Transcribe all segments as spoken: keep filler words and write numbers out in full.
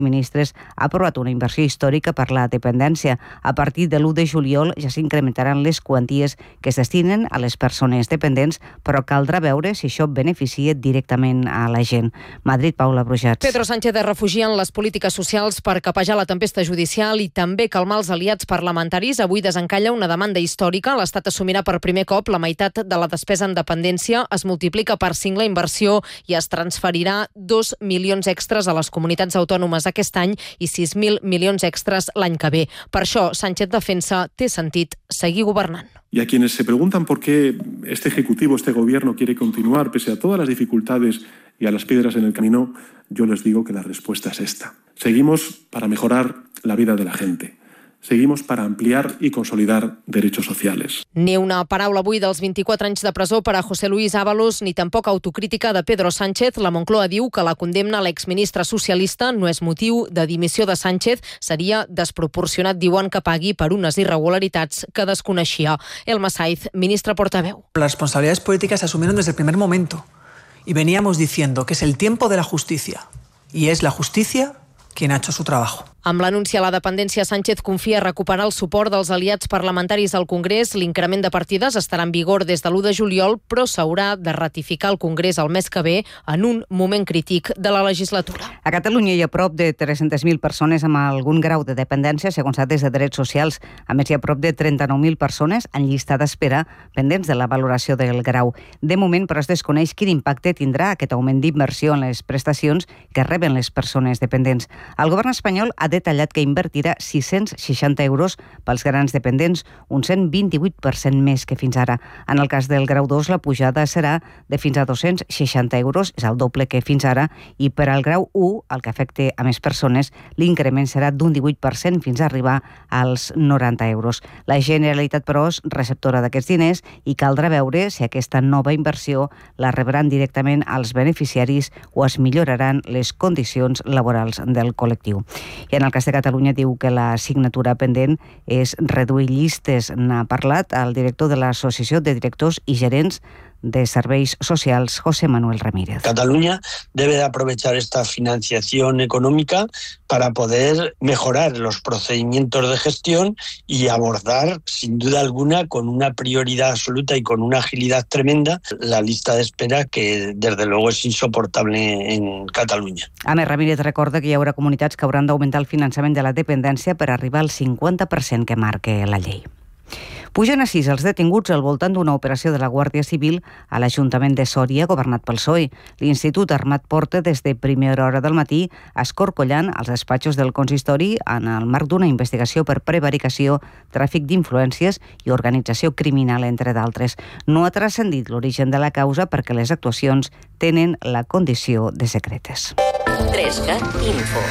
Ministres ha aprovat una inversió històrica per la dependència. A partir de l'u de juliol ja s'incrementaran les quanties que es destinen a les persones dependents, però caldrà veure si això beneficia directament a la gent. Madrid, Paula Brujats. Pedro Sánchez es refugia en les polítiques socials per capejar la tempesta judicial i també calmar els aliats parlamentaris. Avui desencalla una demanda històrica. L'Estat assumirà per primer cop la meitat de la despesa en dependència, es multiplica per cinc la inversió i es transferirà dos milions extras a les comunitats autònomes aquest any i sis mil milions extras l'any que ve. Per això, Sánchez defensa té sentit seguir governant. Y a quienes se preguntan por qué este Ejecutivo, este Gobierno quiere continuar pese a todas las dificultades y a las piedras en el camino, yo les digo que la respuesta es esta. Seguimos para mejorar la vida de la gente. Seguimos para ampliar y consolidar derechos sociales. Ni una paraula avui dels vint-i-quatre anys de presó per a José Luis Ábalos, ni tampoc autocrítica de Pedro Sánchez. La Moncloa diu que la condemna a l'exministre socialista no és motiu de dimissió de Sánchez, seria desproporcionat, diuen, que pagui per unes irregularitats que desconeixia. Elma Saiz, ministra portaveu. Las responsabilidades políticas se asumieron desde el primer momento y veníamos diciendo que es el tiempo de la justicia y es la justicia quien ha hecho su trabajo. Amb l'anunci a la dependència, Sánchez confia recuperar el suport dels aliats parlamentaris al Congrés. L'increment de partides estarà en vigor des de l'u de juliol, però s'haurà de ratificar al Congrés el mes que ve en un moment crític de la legislatura. A Catalunya hi ha prop de tres-centes mil persones amb algun grau de dependència, segons dades de Drets Socials. A més, hi ha prop de trenta-nou mil persones en llista d'espera pendents de la valoració del grau. De moment, però, es desconeix quin impacte tindrà aquest augment d'inversió en les prestacions que reben les persones dependents. El govern espanyol ha detallat que invertirà sis-cents seixanta euros pels grans dependents, un cent vint-i-vuit per cent més que fins ara. En el cas del grau dos, la pujada serà de fins a dos-cents seixanta euros, és el doble que fins ara, i per al grau u, el que afecta a més persones, l'increment serà d'un divuit per cent fins a arribar als noranta euros. La Generalitat, però, és receptora d'aquests diners i caldrà veure si aquesta nova inversió la rebran directament als beneficiaris o es milloraran les condicions laborals del col·lectiu. I en el cas de Catalunya diu que la assignatura pendent és reduir llistes. N'ha parlat el director de l'Associació de Directors i Gerents de Serveis Socials, José Manuel Ramírez. Cataluña debe de aprovechar esta financiación económica para poder mejorar los procedimientos de gestión y abordar, sin duda alguna, con una prioridad absoluta y con una agilidad tremenda, la lista de espera que, desde luego, es insoportable en Catalunya. A més, Ramírez recorda que hi haurà comunitats que hauran d'augmentar el finançament de la dependència per arribar al cinquanta per cent que marca la llei. Pugen a sis els detinguts al voltant d'una operació de la Guàrdia Civil a l'Ajuntament de Sòria, governat pel P S O E. L'Institut Armat porta des de primera hora del matí escorcollant els despatxos del consistori en el marc d'una investigació per prevaricació, tràfic d'influències i organització criminal, entre d'altres. No ha transcendit l'origen de la causa perquè les actuacions tenen la condició de secretes. Trescat Info.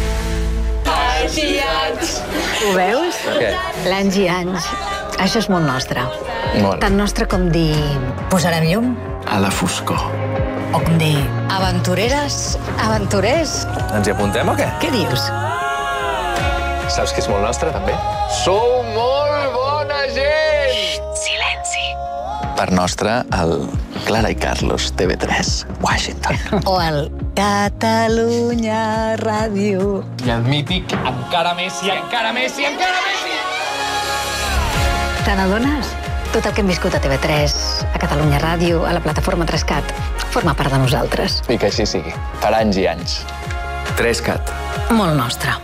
Anys i anys! Ho veus? Què? L'anys i anys. Això és molt nostre. Molt. Tan nostre com dir... Posarem llum? A la foscor. O com dir... Aventureres? Aventurers? Ens hi apuntem o què? Què dius? Saps que és molt nostre, també? Sou molt bona gent! Xxt, silenci. Per nostre, el Clara i Carlos, T V tres, Washington. O el Catalunya Ràdio. I el mític Encara més i encara més i encara més i... Te n'adones? Tot el que hem viscut a T V tres, a Catalunya Ràdio, a la plataforma Trescat, forma part de nosaltres. I que així sigui, per anys i anys. Trescat. Molt nostre.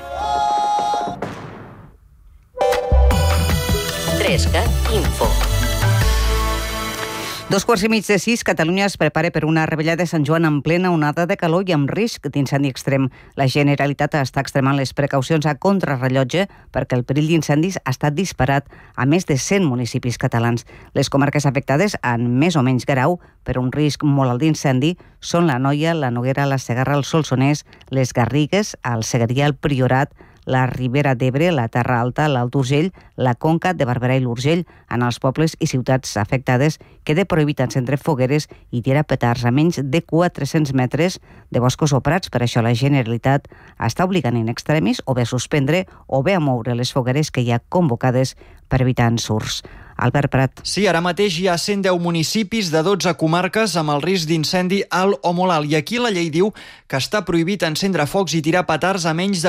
Trescat Info. Dos quarts i mig de sis, Catalunya es prepara per una revetlla de Sant Joan en plena onada de calor i amb risc d'incendi extrem. La Generalitat està extremant les precaucions a contrarrellotge perquè el perill d'incendis ha estat disparat a més de cent municipis catalans. Les comarques afectades en més o menys grau per un risc molt alt d'incendi són la Noia, la Noguera, la Segarra, el Solsonès, les Garrigues, el Segrià, el Priorat, la Ribera d'Ebre, la Terra Alta, l'Alt Urgell, la Conca de Barberà i l'Urgell. En els pobles i ciutats afectades queda prohibit encendre fogueres i tirar petards a menys de quatre-cents metres de boscos o prats. Per això la Generalitat està obligant in extremis o bé a suspendre o bé a moure les fogueres que hi ha convocades per evitar ensurts. Albert Prat. Sí, ara mateix hi ha cent deu municipis de dotze comarques amb el risc d'incendi alt o molt alt. I aquí la llei diu que està prohibit encendre focs i tirar petards a menys de